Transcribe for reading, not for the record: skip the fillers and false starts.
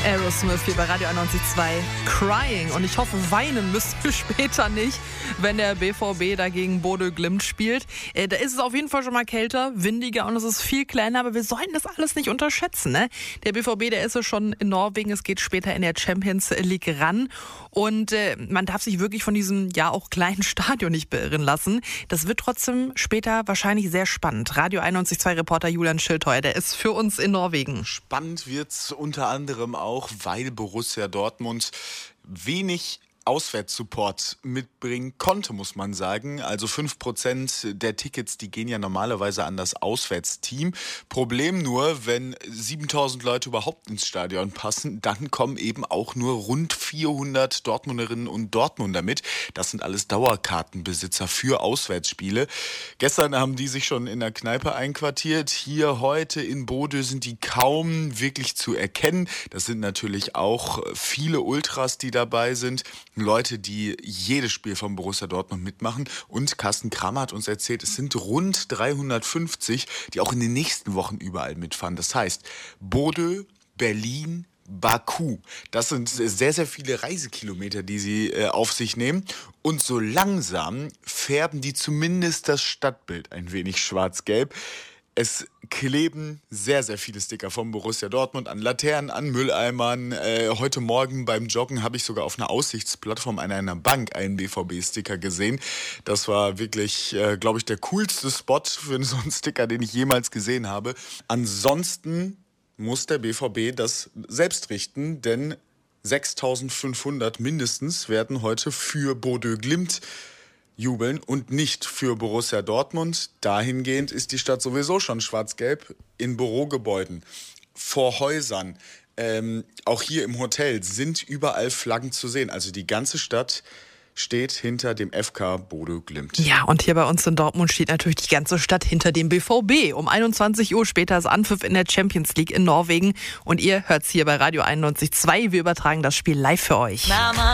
Aerosmith hier bei Radio 91.2 Crying. Und ich hoffe, weinen müssen wir später nicht, wenn der BVB dagegen Bodø Glimt spielt. Da ist es auf jeden Fall schon mal kälter, windiger und es ist viel kleiner, aber wir sollten das alles nicht unterschätzen. Ne? Der BVB, der ist ja schon in Norwegen, es geht später in der Champions League ran. Und man darf sich wirklich von diesem ja auch kleinen Stadion nicht beirren lassen. Das wird trotzdem später wahrscheinlich sehr spannend. Radio 91.2 Reporter Julian Schildheuer, der ist für uns in Norwegen. Spannend wird's unter anderem auch, weil Borussia Dortmund wenig Auswärtssupport mitbringen konnte, muss man sagen. Also 5% der Tickets, die gehen ja normalerweise an das Auswärtsteam. Problem nur, wenn 7000 Leute überhaupt ins Stadion passen, dann kommen eben auch nur rund 400 Dortmunderinnen und Dortmunder mit. Das sind alles Dauerkartenbesitzer für Auswärtsspiele. Gestern haben die sich schon in der Kneipe einquartiert. Hier heute in Bodø sind die kaum wirklich zu erkennen. Das sind natürlich auch viele Ultras, die dabei sind. Leute, die jedes Spiel von Borussia Dortmund mitmachen. Und Carsten Kramer hat uns erzählt, es sind rund 350, die auch in den nächsten Wochen überall mitfahren. Das heißt, Bodø, Berlin, Baku. Das sind sehr, sehr viele Reisekilometer, die sie auf sich nehmen. Und so langsam färben die zumindest das Stadtbild ein wenig schwarz-gelb. Es kleben sehr, sehr viele Sticker von Borussia Dortmund an Laternen, an Mülleimern. Heute Morgen beim Joggen habe ich sogar auf einer Aussichtsplattform an einer Bank einen BVB-Sticker gesehen. Das war wirklich, glaube ich, der coolste Spot für so einen Sticker, den ich jemals gesehen habe. Ansonsten muss der BVB das selbst richten, denn 6500 mindestens werden heute für Bodø Glimt jubeln und nicht für Borussia Dortmund. Dahingehend ist die Stadt sowieso schon schwarz-gelb. In Bürogebäuden, vor Häusern, auch hier im Hotel sind überall Flaggen zu sehen. Also die ganze Stadt steht hinter dem FK Bodø Glimt. Ja, und hier bei uns in Dortmund steht natürlich die ganze Stadt hinter dem BVB. Um 21 Uhr später ist Anpfiff in der Champions League in Norwegen. Und ihr hört's hier bei Radio 91.2. Wir übertragen das Spiel live für euch.